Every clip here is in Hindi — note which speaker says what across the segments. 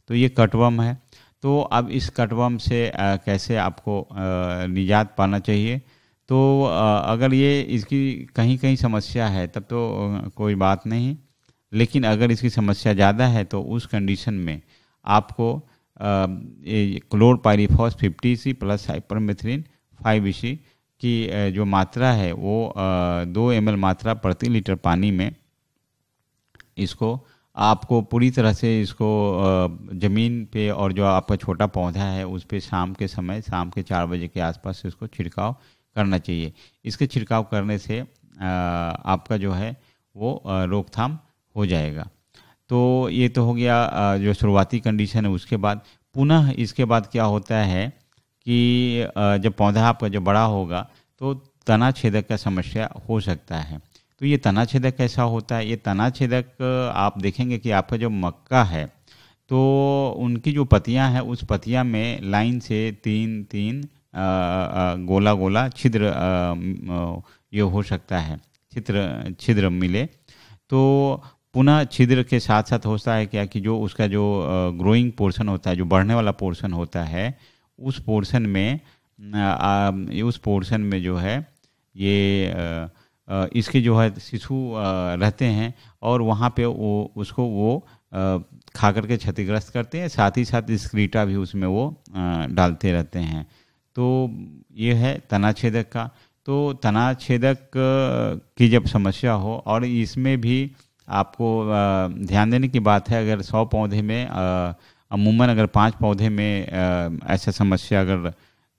Speaker 1: तो ये कटवर्म है। तो अब इस कटवर्म से कैसे आपको निजात पाना चाहिए। तो अगर ये इसकी कहीं कहीं समस्या है तब तो कोई बात नहीं, लेकिन अगर इसकी समस्या ज़्यादा है तो उस कंडीशन में आपको क्लोरपाइरीफॉस 50 प्लस साइपरमेथ्रिन 5 की जो मात्रा है वो 2 ml मात्रा प्रति लीटर पानी में इसको आपको पूरी तरह से इसको ज़मीन पे और जो आपका छोटा पौधा है उस पे शाम के समय, शाम के 4 बजे के आसपास इसको छिड़काव करना चाहिए। इसके छिड़काव करने से आपका जो है वो रोकथाम हो जाएगा। तो ये तो हो गया जो शुरुआती कंडीशन है। उसके बाद पुनः इसके बाद क्या होता है कि जब पौधा आपका जो बड़ा होगा तो तना छेदक का समस्या हो सकता है। तो ये तना छेदक कैसा होता है? ये तना छेदक आप देखेंगे कि आपका जो मक्का है तो उनकी जो पत्तियां हैं उस पत्तियां में लाइन से 3-3 गोला गोला छिद्र ये हो सकता है, छिद्र मिले। तो पुनः छिद्र के साथ साथ होता है क्या कि जो उसका जो ग्रोइंग पोर्शन होता है, जो बढ़ने वाला पोर्शन होता है, उस पोर्शन में जो है ये इसके जो है शिशु रहते हैं और वहाँ पे वो खा करके क्षतिग्रस्त करते हैं। साथ ही साथ स्क्रीटा भी उसमें वो डालते रहते हैं। तो ये है तना छेदक का। तो तना छेदक की जब समस्या हो, और इसमें भी आपको ध्यान देने की बात है, अगर 100 पौधे में अमूमन अगर 5 पौधे में ऐसा समस्या अगर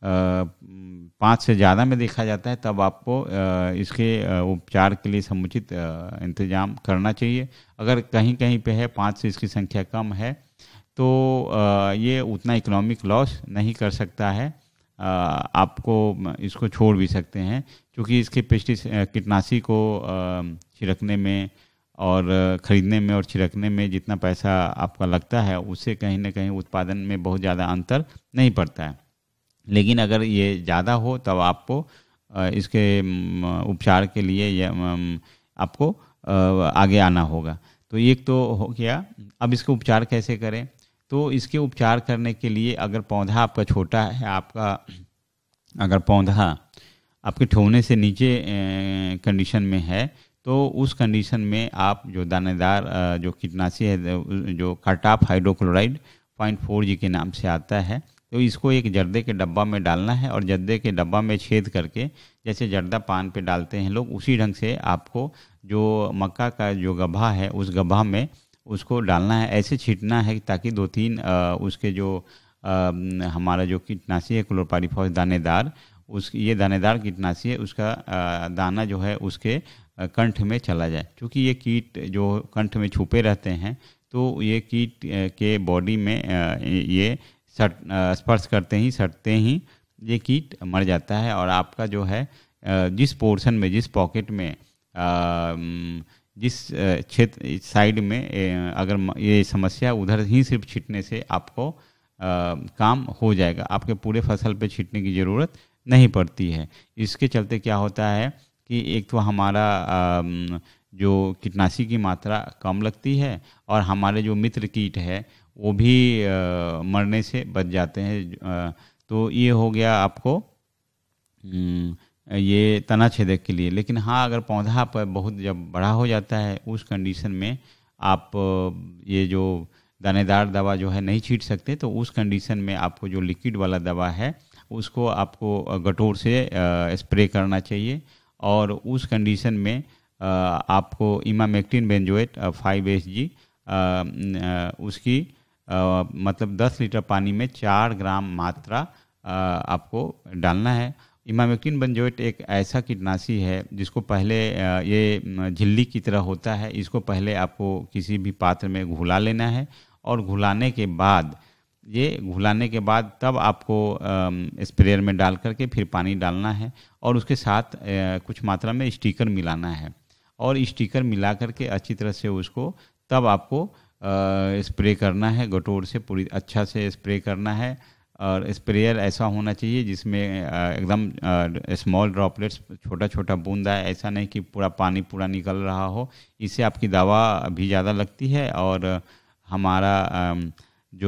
Speaker 1: 5 से ज़्यादा में देखा जाता है तब आपको इसके उपचार के लिए समुचित इंतजाम करना चाहिए। अगर कहीं कहीं पे है 5 से इसकी संख्या कम है तो ये उतना इकोनॉमिक लॉस नहीं कर सकता है, आपको इसको छोड़ भी सकते हैं, क्योंकि इसके कीटनाशी को छिड़कने में और ख़रीदने में और छिड़कने में जितना पैसा आपका लगता है उससे कहीं ना कहीं उत्पादन में बहुत ज़्यादा अंतर नहीं पड़ता है। लेकिन अगर ये ज़्यादा हो तब आपको इसके उपचार के लिए आपको आगे आना होगा। तो एक तो हो गया। अब इसके उपचार कैसे करें? तो इसके उपचार करने के लिए अगर पौधा आपका छोटा है, अगर पौधा आपके ठोने से नीचे कंडीशन में है तो उस कंडीशन में आप जो दानेदार जो कीटनाशी है, जो कार्टाप हाइड्रोक्लोराइड 0.4 G के नाम से आता है, तो इसको एक जर्दे के डब्बा में डालना है और जर्दे के डब्बा में छेद करके, जैसे जर्दा पान पे डालते हैं लोग, उसी ढंग से आपको जो मक्का का जो गड्ढा है उस गड्ढा में उसको डालना है। ऐसे छींटना है ताकि 2-3 उसके जो हमारा जो कीटनाशी है क्लोरपाइरीफॉस दानेदार, ये दानेदार कीटनाशी है, उसका दाना जो है उसके कंठ में चला जाए। क्योंकि ये कीट जो कंठ में छुपे रहते हैं तो ये कीट के बॉडी में ये स्पर्श करते ही सटते ही ये कीट मर जाता है। और आपका जो है जिस पोर्शन में, जिस पॉकेट में, जिस क्षेत्र साइड में अगर ये समस्या, उधर ही सिर्फ छींटने से आपको काम हो जाएगा, आपके पूरे फसल पे छींटने की ज़रूरत नहीं पड़ती है। इसके चलते क्या होता है कि एक तो हमारा जो कीटनाशी की मात्रा कम लगती है और हमारे जो मित्र कीट है वो भी मरने से बच जाते हैं। तो ये हो गया आपको ये तना छेदक के लिए। लेकिन हाँ, अगर पौधा पर बहुत जब बड़ा हो जाता है उस कंडीशन में आप ये जो दानेदार दवा जो है नहीं छींट सकते, तो उस कंडीशन में आपको जो लिक्विड वाला दवा है उसको आपको गटोर से स्प्रे करना चाहिए। और उस कंडीशन में आपको इमामेक्टिन बेंजोएट 5 Hg उसकी मतलब 10 लीटर पानी में 4 ग्राम मात्रा आपको डालना है। इमामेक्टिन बेंजोएट एक ऐसा कीटनाशी है जिसको पहले ये झिल्ली की तरह होता है, इसको पहले आपको किसी भी पात्र में घुला लेना है और घुलाने के बाद तब आपको स्प्रेयर में डाल करके फिर पानी डालना है और उसके साथ कुछ मात्रा में स्टिकर मिलाना है और स्टिकर मिला करके अच्छी तरह से उसको तब आपको स्प्रे करना है। गटोर से पूरी अच्छा से स्प्रे करना है और स्प्रेयर ऐसा होना चाहिए जिसमें एकदम स्मॉल ड्रॉपलेट्स, छोटा छोटा बूंदा है, ऐसा नहीं कि पूरा पानी पूरा निकल रहा हो। इससे आपकी दवा भी ज़्यादा लगती है और हमारा